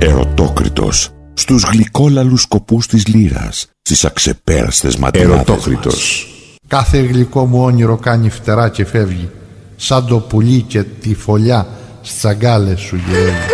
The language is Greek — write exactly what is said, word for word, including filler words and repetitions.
Ερωτόκριτος στους γλυκόλαλους σκοπούς της λύρας, στις αξεπέραστες ματιάδες. Ερωτόκριτος. Κάθε γλυκό μου όνειρο κάνει φτερά και φεύγει, σαν το πουλί και τη φωλιά στις αγκάλες σου γυρεύει.